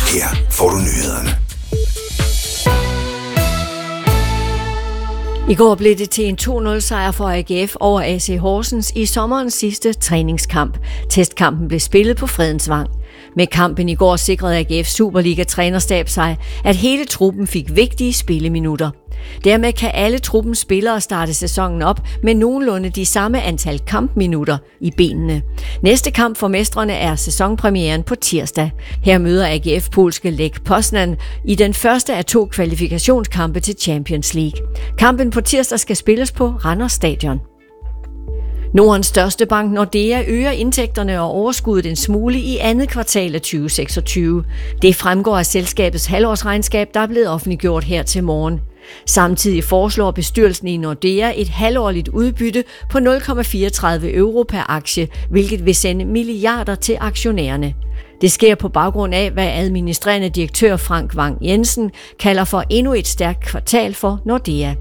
Her får du nyhederne. I går blev det til en 2-0-sejr for AGF over AC Horsens i sommerens sidste træningskamp. Testkampen blev spillet på Fredensvang. Med kampen i går sikrede AGF Superliga-trænerstab sig, at hele truppen fik vigtige spilleminutter. Dermed kan alle truppens spillere starte sæsonen op med nogenlunde de samme antal kampminutter i benene. Næste kamp for mestrene er sæsonpremieren på tirsdag. Her møder AGF polske Lech Poznan i den første af 2 kvalifikationskampe til Champions League. Kampen på tirsdag skal spilles på Randers Stadion. Nordens største bank Nordea øger indtægterne og overskuddet en smule i andet kvartal af 2026. Det fremgår af selskabets halvårsregnskab, der er blevet offentliggjort her til morgen. Samtidig foreslår bestyrelsen i Nordea et halvårligt udbytte på 0,34 euro per aktie, hvilket vil sende milliarder til aktionærerne. Det sker på baggrund af, hvad administrerende direktør Frank Vang Jensen kalder for endnu et stærkt kvartal for Nordea.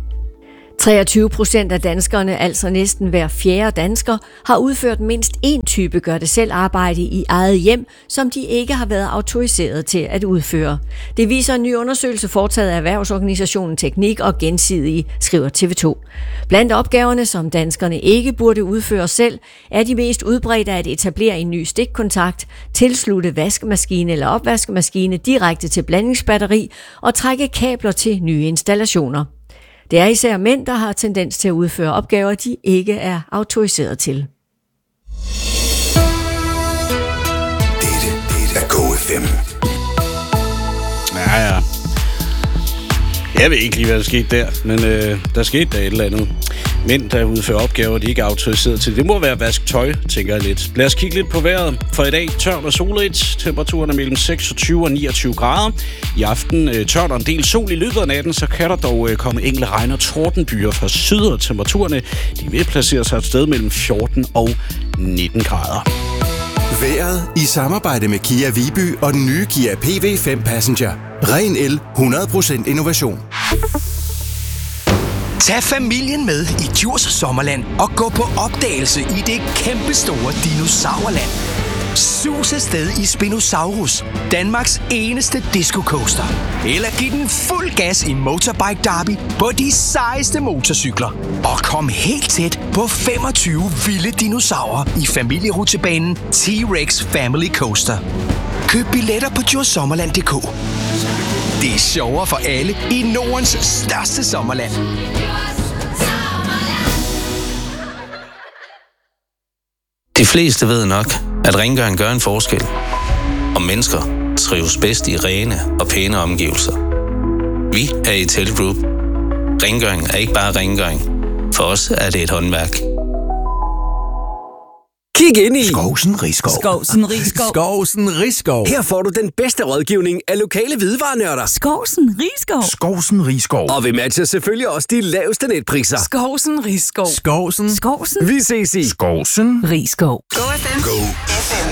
23% af danskerne, altså næsten hver fjerde dansker, har udført mindst én type gør-det-selv-arbejde i eget hjem, som de ikke har været autoriseret til at udføre. Det viser en ny undersøgelse foretaget af erhvervsorganisationen Teknik og Gensidige, skriver TV2. Blandt opgaverne, som danskerne ikke burde udføre selv, er de mest udbredte at etablere en ny stikkontakt, tilslutte vaskemaskine eller opvaskemaskine direkte til blandingsbatteri og trække kabler til nye installationer. Det er især mænd, der har tendens til at udføre opgaver, de ikke er autoriseret til. Dette er KFM. Ja. Jeg ved ikke lige, hvad der skete der, men der skete der et eller andet. Mænd, der udfører opgaver, de ikke er autoriseret til. Det må være vask tøj, tænker jeg lidt. Lad os kigge lidt på vejret. For i dag tørt og solrigt. Temperaturen er mellem 26 og 29 grader. I aften tørt og en del sol i løbet af natten, så kan der dog komme enkelte regn- og tordenbyer fra syd, og temperaturerne de vil placere sig et sted mellem 14 og 19 grader. Vejret i samarbejde med Kia Viby og den nye Kia PV5 Passenger. Ren el, 100% innovation. Tag familien med i Djurs Sommerland og gå på opdagelse i det kæmpestore dinosaurland. Sus afsted i Spinosaurus, Danmarks eneste disco-coaster. Eller giv den fuld gas i Motorbike Derby på de sejeste motorcykler. Og kom helt tæt på 25 vilde dinosaurer i familierutsjebanen T-Rex Family Coaster. Køb billetter på djursommerland.dk. Det er sjovere for alle i Nordens største sommerland. De fleste ved nok, at rengøring gør en forskel. Og mennesker trives bedst i rene og pæne omgivelser. Vi er i Ital Group. Rengøring er ikke bare rengøring. For os er det et håndværk. Kig ind i Skovsen Riskov. Skovsen Riskov. Her får du den bedste rådgivning af lokale hvidevarenørder. Skovsen Riskov. Og vi matcher selvfølgelig også de laveste netpriser. Skovsen Riskov. Vi ses i Skovsen Riskov. Go